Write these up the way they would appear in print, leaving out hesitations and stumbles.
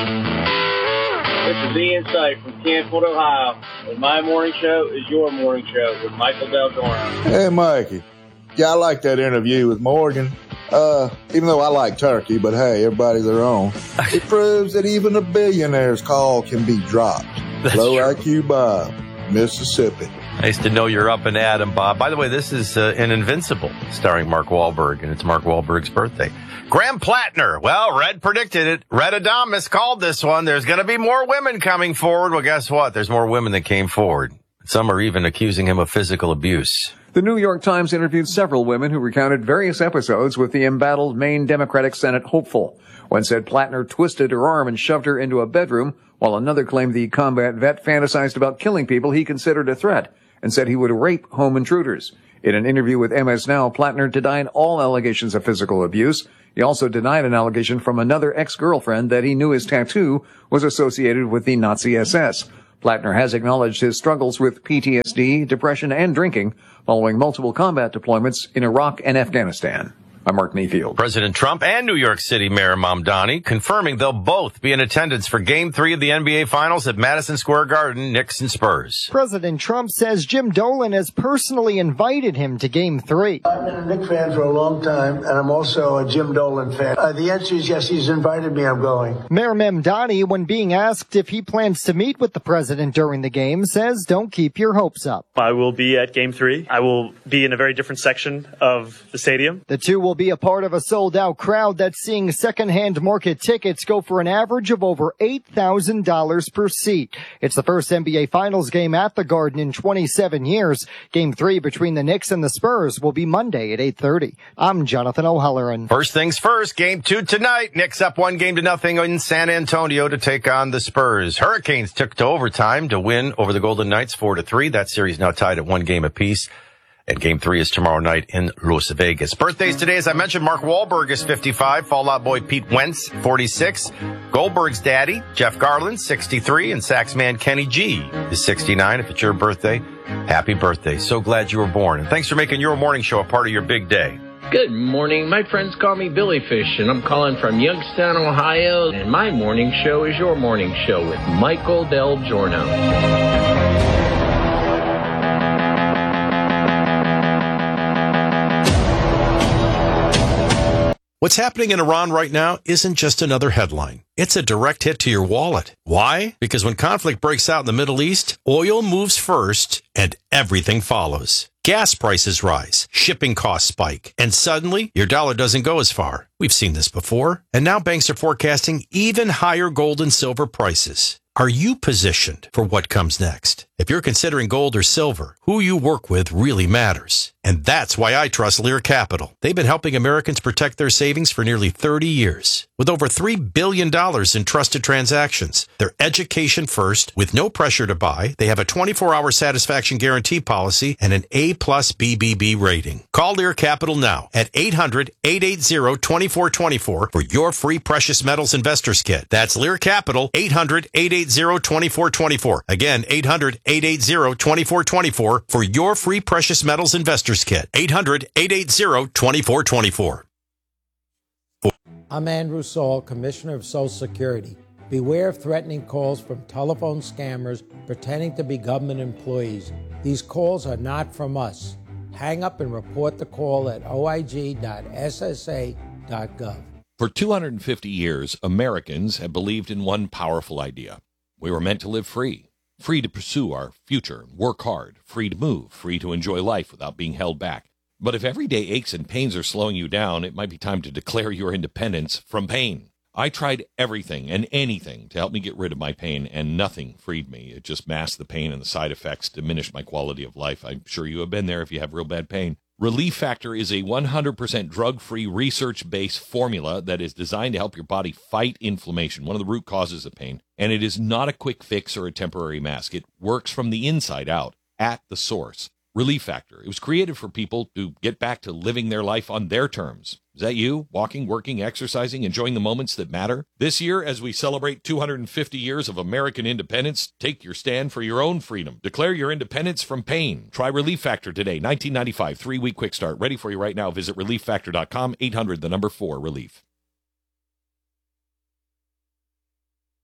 This is Ian Sight from Canfield, Ohio, and my morning show is your morning show with Michael Del Giorno. Hey, Mikey. Yeah, I like that interview with Morgan. Even though I like turkey, but hey, everybody their own. It proves that even a billionaire's call can be dropped. Low IQ Bob, Mississippi. Nice to know you're up and at 'em, Bob. By the way, this is an Invincible starring Mark Wahlberg, and it's Mark Wahlberg's birthday. Graham Plattner. Well, Red predicted it. Red Adamus called this one. There's going to be more women coming forward. Well, guess what? There's more women that came forward. Some are even accusing him of physical abuse. The New York Times interviewed several women who recounted various episodes with the embattled Maine Democratic Senate hopeful. One said Plattner twisted her arm and shoved her into a bedroom, while another claimed the combat vet fantasized about killing people he considered a threat and said he would rape home intruders. In an interview with MS Now, Plattner denied all allegations of physical abuse. He also denied an allegation from another ex-girlfriend that he knew his tattoo was associated with the Nazi SS. Plattner has acknowledged his struggles with PTSD, depression, and drinking following multiple combat deployments in Iraq and Afghanistan. I'm Mark Mayfield. President Trump and New York City Mayor Mamdani confirming they'll both be in attendance for Game 3 of the NBA Finals at Madison Square Garden, Knicks and Spurs. President Trump says Jim Dolan has personally invited him to Game 3. I've been a Knicks fan for a long time, and I'm also a Jim Dolan fan. The answer is yes, he's invited me, I'm going. Mayor Mamdani, when being asked if he plans to meet with the president during the game, says don't keep your hopes up. I will be at Game 3. I will be in a very different section of the stadium. The two will be a part of a sold-out crowd that's seeing second-hand market tickets go for an average of over $8,000 per seat. It's the first NBA Finals game at the Garden in 27 years. Game 3 between the Knicks and the Spurs will be Monday at 8:30. I'm Jonathan O'Halloran. First things first, Game 2 tonight. Knicks up 1-0 in San Antonio to take on the Spurs. Hurricanes took to overtime to win over the Golden Knights 4-3. That series now tied at 1 game apiece. And Game 3 is tomorrow night in Las Vegas. Birthdays today, as I mentioned, Mark Wahlberg is 55. Fall Out Boy Pete Wentz, 46. Goldberg's daddy, Jeff Garland, 63. And Saxman Kenny G is 69. If it's your birthday, happy birthday. So glad you were born. And thanks for making your morning show a part of your big day. Good morning. My friends call me Billy Fish, and I'm calling from Youngstown, Ohio. And my morning show is your morning show with Michael Del Giorno. What's happening in Iran right now isn't just another headline. It's a direct hit to your wallet. Why? Because when conflict breaks out in the Middle East, oil moves first and everything follows. Gas prices rise, shipping costs spike, and suddenly your dollar doesn't go as far. We've seen this before, and now banks are forecasting even higher gold and silver prices. Are you positioned for what comes next? If you're considering gold or silver, who you work with really matters. And that's why I trust Lear Capital. They've been helping Americans protect their savings for nearly 30 years. With over $3 billion in trusted transactions, they're education first, with no pressure to buy. They have a 24-hour satisfaction guarantee policy and an A+ BBB rating. Call Lear Capital now at 800-880-2424 for your free precious metals investors kit. That's Lear Capital, 800-880-2424. Again, 800-880-2424 for your free precious metals investors kit. 800-880-2424. I'm Andrew Saul, Commissioner of Social Security. Beware of threatening calls from telephone scammers pretending to be government employees. These calls are not from us. Hang up and report the call at oig.ssa.gov. For 250 years, Americans have believed in one powerful idea. We were meant to live free. Free to pursue our future, work hard, free to move, free to enjoy life without being held back. But if everyday aches and pains are slowing you down, it might be time to declare your independence from pain. I tried everything and anything to help me get rid of my pain, and nothing freed me. It just masked the pain and the side effects, diminished my quality of life. I'm sure you have been there if you have real bad pain. Relief Factor is a 100% drug-free, research-based formula that is designed to help your body fight inflammation, one of the root causes of pain. And it is not a quick fix or a temporary mask. It works from the inside out, at the source. Relief Factor. It was created for people to get back to living their life on their terms. Is that you? Walking, working, exercising, enjoying the moments that matter? This year, as we celebrate 250 years of American independence, take your stand for your own freedom. Declare your independence from pain. Try Relief Factor today. 1995, 3-week quick start. Ready for you right now. Visit relieffactor.com, 800, 4, relief.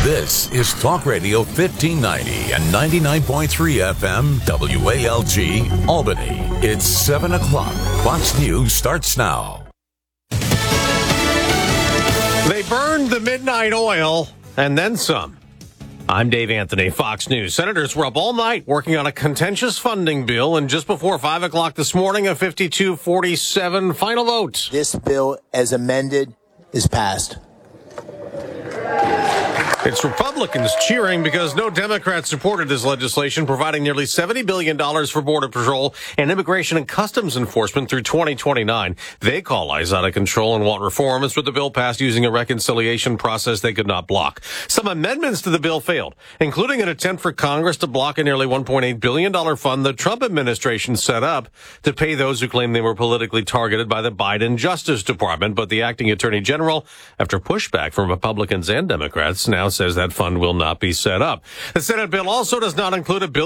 This is Talk Radio 1590 and 99.3 FM WALG Albany. It's 7 o'clock. Fox News starts now. They burned the midnight oil and then some. I'm Dave Anthony, Fox News. Senators were up all night working on a contentious funding bill, and just before 5 o'clock this morning, a 52-47 final vote. This bill, as amended, is passed. It's Republicans cheering because no Democrats supported this legislation, providing nearly $70 billion for Border Patrol and Immigration and Customs Enforcement through 2029. They call ICE out of control and want reforms, but the bill passed using a reconciliation process they could not block. Some amendments to the bill failed, including an attempt for Congress to block a nearly $1.8 billion fund the Trump administration set up to pay those who claim they were politically targeted by the Biden Justice Department. But the acting attorney general, after pushback from Republicans and Democrats, now says that fund will not be set up. The Senate bill also does not include a bill